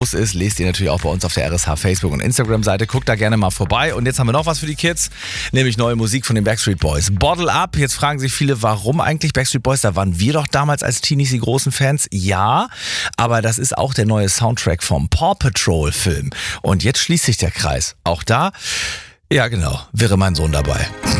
ist, lest ihr natürlich auch bei uns auf der RSH Facebook und Instagram-Seite. Guckt da gerne mal vorbei. Und jetzt haben wir noch was für die Kids, nämlich neue Musik von den Backstreet Boys. Bottle Up. Jetzt fragen sich viele, warum eigentlich Backstreet Boys? Da waren wir doch damals als Teenies die großen Fans. Ja, aber das ist auch der neue Soundtrack vom Paw Patrol Film. Und jetzt schließt sich der Kreis. Auch da, ja genau, wäre mein Sohn dabei.